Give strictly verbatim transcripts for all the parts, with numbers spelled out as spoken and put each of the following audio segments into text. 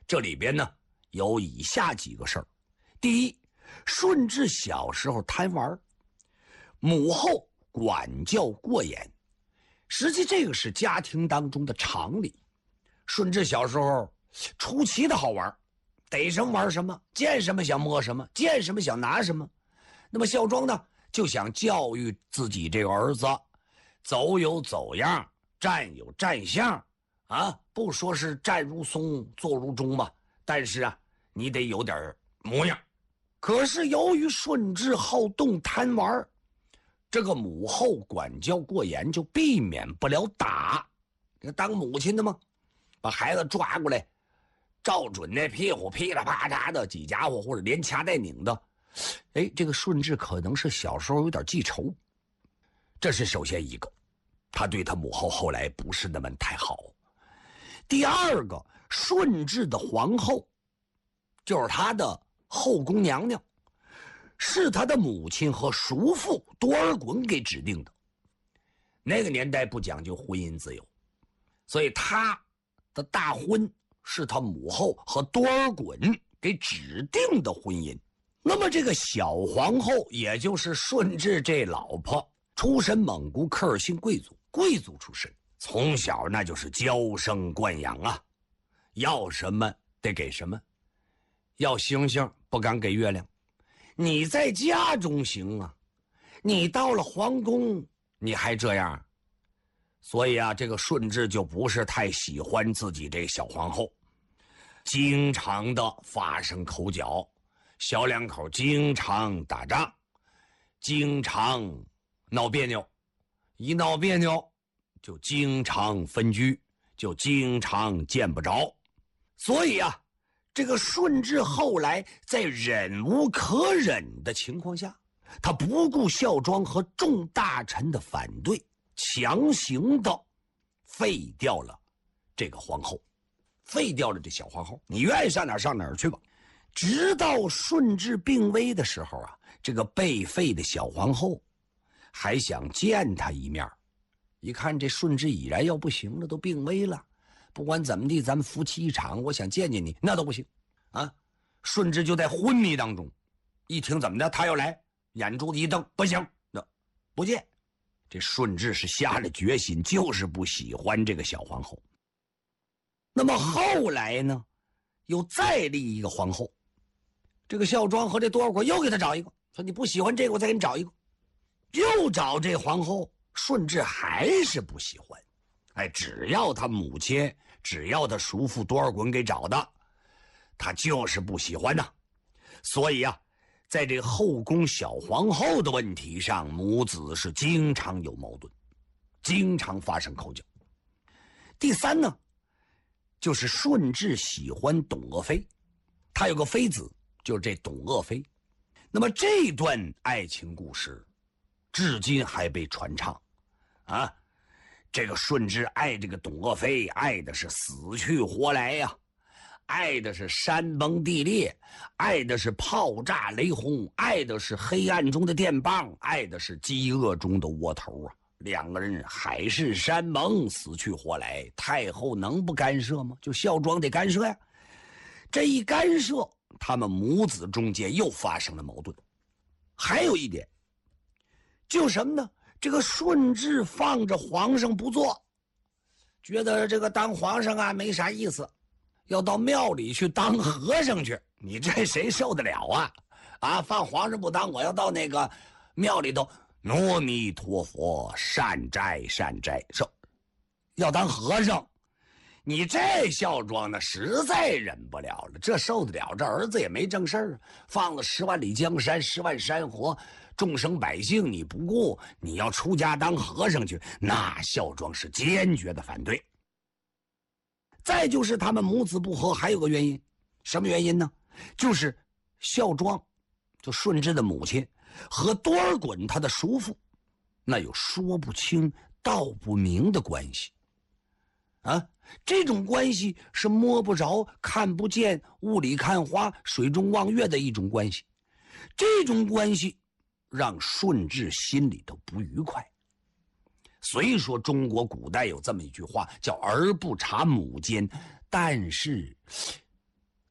这里边呢有以下几个事儿。第一，顺治小时候贪玩，母后管教过严，实际这个是家庭当中的常理。顺治小时候出奇的好玩，逮什么玩什么，见什么想摸什么，见什么想拿什么。那么孝庄呢就想教育自己这个儿子，走有走样，站有站相啊，不说是站如松坐如钟吧，但是啊你得有点模样。可是由于顺治好动贪玩，这个母后管教过严，就避免不了打。这个当母亲的嘛，把孩子抓过来，照准那屁股噼里啪嚓的几家伙，或者连掐带拧的。哎，这个顺治可能是小时候有点记仇，这是首先一个，他对他母后后来不是那么太好。第二个，顺治的皇后就是他的后宫娘娘，是他的母亲和叔父多尔衮给指定的。那个年代不讲究婚姻自由，所以他的大婚是他母后和多尔衮给指定的婚姻。那么这个小皇后，也就是顺治这老婆，出身蒙古科尔沁贵族，贵族出身，从小那就是娇生惯养啊，要什么得给什么，要星星不敢给月亮。你在家中行啊，你到了皇宫你还这样。所以啊，这个顺治就不是太喜欢自己这小皇后，经常的发生口角，小两口经常打仗，经常闹别扭，一闹别扭就经常分居，就经常见不着。所以啊，这个顺治后来在忍无可忍的情况下，他不顾孝庄和众大臣的反对，强行的废掉了这个皇后，废掉了这小皇后，你愿意上哪儿上哪儿去吧。直到顺治病危的时候啊，这个被废的小皇后还想见他一面，一看这顺治已然要不行了，都病危了，不管怎么地咱们夫妻一场，我想见见你那都不行啊。顺治就在昏迷当中，一听怎么的他要来，眼珠子一瞪，不行，那不见。这顺治是下了决心，就是不喜欢这个小皇后。那么后来呢，又再立一个皇后，这个孝庄和这多尔衮又给他找一个，说你不喜欢这个，我再给你找一个，又找这皇后，顺治还是不喜欢。哎，只要他母亲，只要他叔父多尔衮给找的，他就是不喜欢呐。所以啊，在这个后宫小皇后的问题上，母子是经常有矛盾，经常发生口角。第三呢，就是顺治喜欢董鄂妃，他有个妃子，就是这董鄂妃。那么这段爱情故事至今还被传唱啊。这个顺治爱这个董鄂妃，爱的是死去活来呀、啊，爱的是山崩地裂，爱的是炮炸雷轰，爱的是黑暗中的电棒，爱的是饥饿中的窝头啊。两个人海誓山盟，死去活来，太后能不干涉吗？就孝庄得干涉呀。这一干涉，他们母子中间又发生了矛盾。还有一点就什么呢，这个顺治放着皇上不做，觉得这个当皇上啊没啥意思，要到庙里去当和尚去，你这谁受得了啊？啊，放皇上不当，我要到那个庙里头，阿弥陀佛，善哉善哉，说要当和尚。你这孝庄呢，实在忍不了了，这受得了？这儿子也没正事儿，放了十万里江山，十万山河，众生百姓你不顾，你要出家当和尚去，那孝庄是坚决的反对。再就是他们母子不和，还有个原因，什么原因呢？就是孝庄，就顺治的母亲和多尔衮他的叔父，那有说不清道不明的关系啊。这种关系是摸不着、看不见、雾里看花、水中望月的一种关系。这种关系让顺治心里头不愉快。所以说中国古代有这么一句话叫儿不察母奸，但是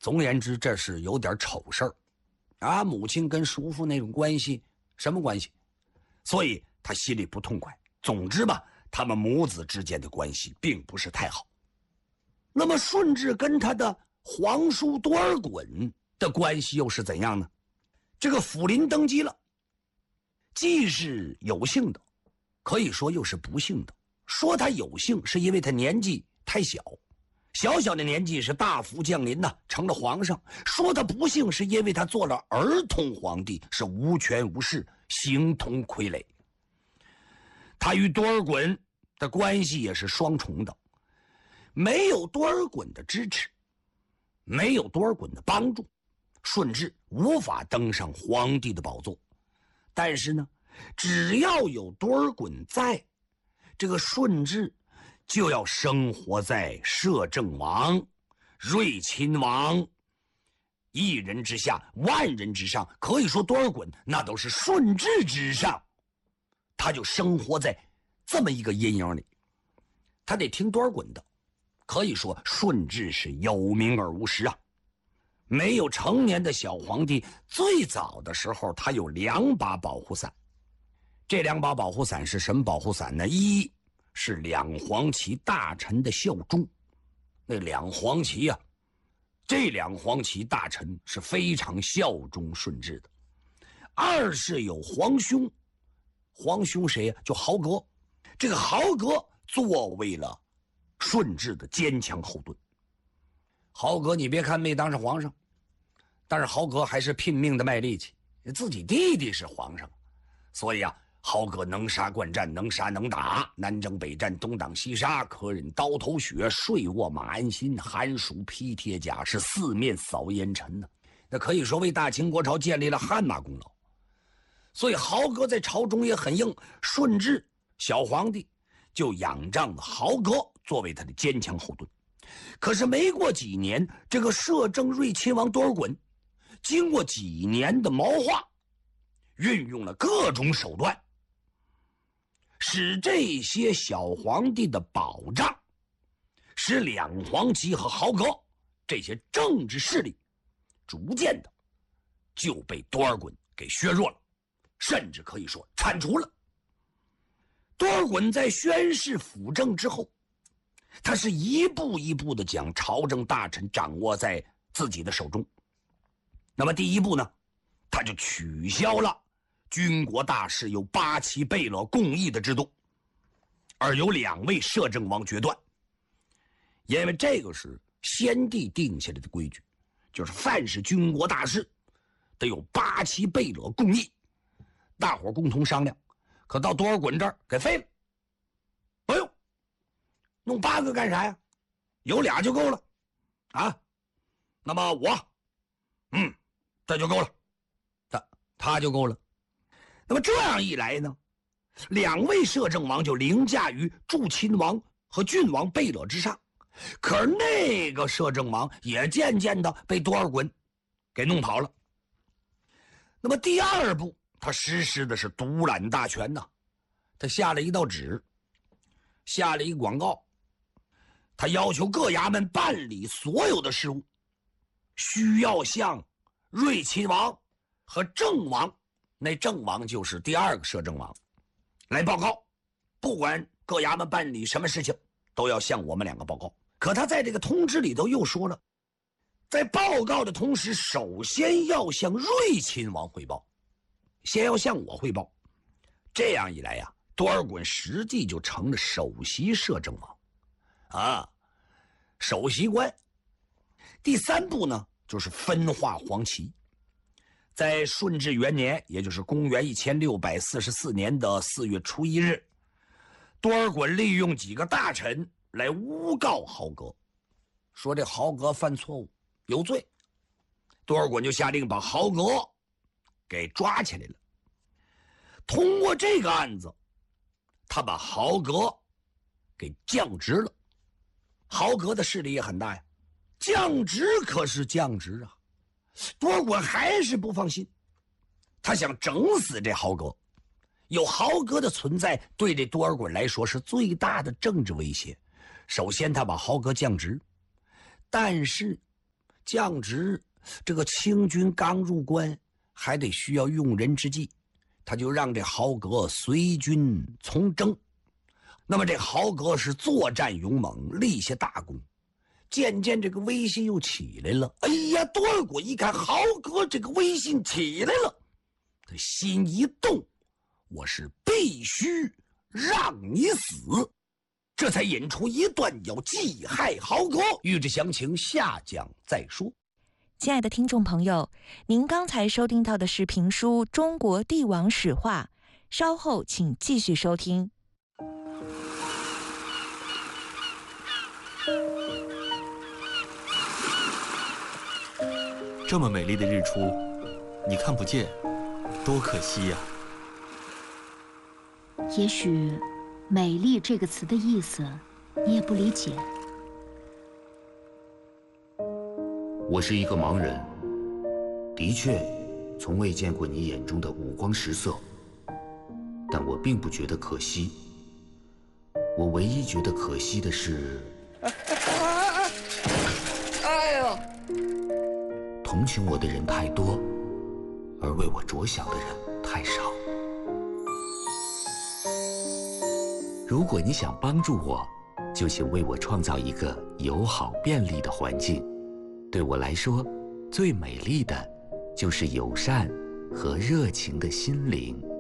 总而言之，这是有点丑事儿啊！母亲跟叔父那种关系，什么关系？所以他心里不痛快。总之吧，他们母子之间的关系并不是太好。那么顺治跟他的皇叔多尔衮的关系又是怎样呢？这个辅临登基了，既是有幸的，可以说又是不幸的。说他有幸是因为他年纪太小，小小的年纪是大幅降临呐，成了皇上。说他不幸是因为他做了儿童皇帝，是无权无势，形同傀儡。他与多尔衮的关系也是双重的，没有多尔衮的支持，没有多尔衮的帮助，顺治无法登上皇帝的宝座。但是呢，只要有多尔衮在，这个顺治就要生活在摄政王、睿亲王一人之下，万人之上。可以说多尔衮那都是顺治之上，他就生活在这么一个阴影里，他得听多尔衮的。可以说顺治是有名而无实啊。没有成年的小皇帝，最早的时候他有两把保护伞。这两把保护伞是什么保护伞呢？一是两黄旗大臣的效忠，那两黄旗啊，这两黄旗大臣是非常效忠顺治的。二是有皇兄，皇兄谁呀、啊？就豪格。这个豪格作为了顺治的坚强后盾。豪格你别看没当上皇上，但是豪格还是拼命的卖力气，自己弟弟是皇上，所以啊，豪格能杀惯战，能杀能打，南征北战，东挡西杀，可忍刀头血，睡卧马鞍心，寒暑披铁甲，是四面扫烟尘呢、啊。那可以说为大清国朝建立了汗马功劳。所以豪格在朝中也很硬，顺治小皇帝就仰仗了豪格作为他的坚强后盾。可是没过几年，这个摄政睿亲王多尔衮经过几年的谋划，运用了各种手段，使这些小皇帝的保障，使两黄旗和豪格这些政治势力逐渐的就被多尔衮给削弱了，甚至可以说铲除了。多尔衮在宣誓辅政之后，他是一步一步的将朝政大臣掌握在自己的手中。那么第一步呢，他就取消了军国大事由八旗贝勒共议的制度，而由两位摄政王决断。因为这个是先帝定下来的规矩，就是凡是军国大事得有八旗贝勒共议，大伙共同商量。可到多尔衮这儿给废了，不用弄八个干啥呀？有俩就够了啊。那么我嗯这就够了，他他就够了。那么这样一来呢，两位摄政王就凌驾于驻亲王和郡王贝勒之上。可是那个摄政王也渐渐的被多尔衮给弄跑了。那么第二步，他实施的是独揽大权呐、啊。他下了一道旨，下了一个广告，他要求各衙门办理所有的事务，需要向睿亲王和正王，那正王就是第二个摄政王，来报告。不管各衙门办理什么事情，都要向我们两个报告。可他在这个通知里头又说了，在报告的同时，首先要向睿亲王汇报，先要向我汇报。这样一来呀、啊，多尔衮实际就成了首席摄政王啊，首席官。第三步呢，就是分化黄旗。在顺治元年，也就是公元一千六百四十四年的四月初一日，多尔衮利用几个大臣来诬告豪格，说这豪格犯错误有罪。多尔衮就下令把豪格给抓起来了。通过这个案子，他把豪格给降职了。豪格的势力也很大呀，降职可是降职啊。多尔衮还是不放心，他想整死这豪格。有豪格的存在，对这多尔衮来说是最大的政治威胁。首先他把豪格降职，但是降职，这个清军刚入关，还得需要用人之际，他就让这豪格随军从征。那么这豪格是作战勇猛，立下大功。渐渐这个威信又起来了。哎呀，多尔衮一看豪格这个威信起来了，他心一动，我是必须让你死，这才引出一段要祭害豪格。欲知详情，下讲再说。 亲爱的听众朋友，您刚才收听到的是评书《中国帝王史话》，稍后请继续收听。 这么美丽的日出，你看不见，多可惜呀！ 也许“美丽”这个词的意思，你也不理解。 我是一个盲人，的确，从未见过你眼中的五光十色，但我并不觉得可惜。我唯一觉得可惜的是，哎呀！同情我的人太多，而为我着想的人太少。如果你想帮助我，就请为我创造一个友好便利的环境。对我来说，最美丽的就是友善和热情的心灵。